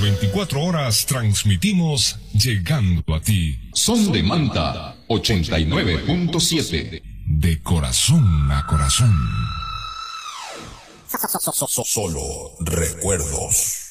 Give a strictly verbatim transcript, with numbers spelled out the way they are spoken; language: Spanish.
veinticuatro horas transmitimos llegando a ti. Son de Manta ochenta y nueve punto siete. De corazón a corazón. Solo recuerdos.